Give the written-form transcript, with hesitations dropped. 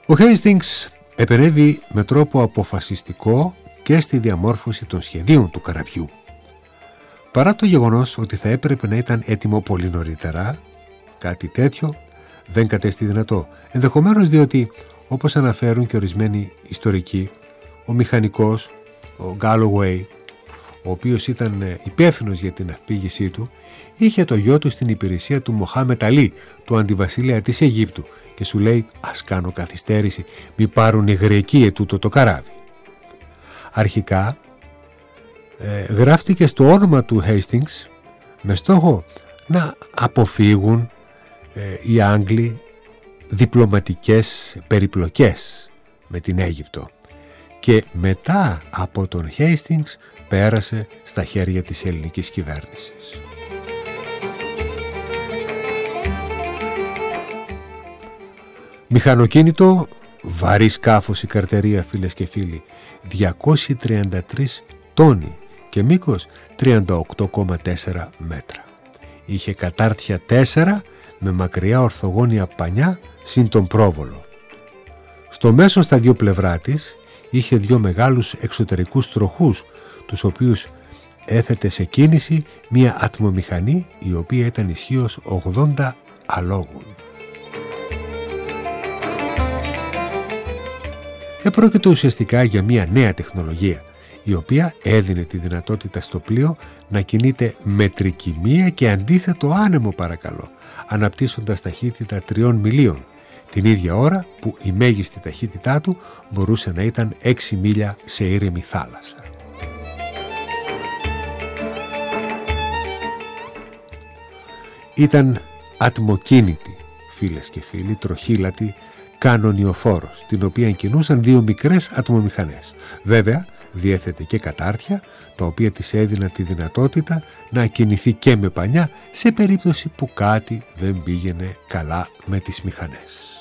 Ο Hastings επενέβη με τρόπο αποφασιστικό και στη διαμόρφωση των σχεδίων του καραβιού. Παρά το γεγονός ότι θα έπρεπε να ήταν έτοιμο πολύ νωρίτερα, κάτι τέτοιο δεν κατέστη δυνατό. Ενδεχομένως διότι, όπως αναφέρουν και ορισμένοι ιστορικοί, ο μηχανικός, ο Galloway, ο οποίος ήταν υπεύθυνος για την αυπήγησή του, είχε το γιο του στην υπηρεσία του Μοχάμετ Αλή, του αντιβασίλεια της Αιγύπτου, και σου λέει «Ας κάνω καθυστέρηση, μη πάρουν οι Γρεκοί ετούτο το καράβι». Αρχικά γράφτηκε στο όνομα του Hastings με στόχο να αποφύγουν οι Άγγλοι διπλωματικές περιπλοκές με την Αίγυπτο, και μετά από τον Hastings πέρασε στα χέρια της ελληνικής κυβέρνησης. Μηχανοκίνητο, βαρύ σκάφος η καρτερία, φίλες και φίλοι, 233 τόνοι και μήκος 38,4 μέτρα. Είχε κατάρτια 4 με μακριά ορθογώνια πανιά συν τον πρόβολο. Στο μέσο στα δύο πλευρά της είχε δύο μεγάλους εξωτερικούς τροχούς, τους οποίους έθετε σε κίνηση μία ατμομηχανή η οποία ήταν ισχύως 80 αλόγων. Επρόκειτο ουσιαστικά για μία νέα τεχνολογία, η οποία έδινε τη δυνατότητα στο πλοίο να κινείται με τρικυμία και αντίθετο άνεμο, παρακαλώ, αναπτύσσοντας ταχύτητα 3 μιλίων, την ίδια ώρα που η μέγιστη ταχύτητά του μπορούσε να ήταν 6 μίλια σε ήρεμη θάλασσα. Ήταν ατμοκίνητη, φίλες και φίλοι, τροχύλατη κανονιοφόρος, την οποία κινούσαν δύο μικρές ατμομηχανές. Βέβαια, διέθετε και κατάρτια, τα οποία της έδιναν τη δυνατότητα να κινηθεί και με πανιά σε περίπτωση που κάτι δεν πήγαινε καλά με τις μηχανές.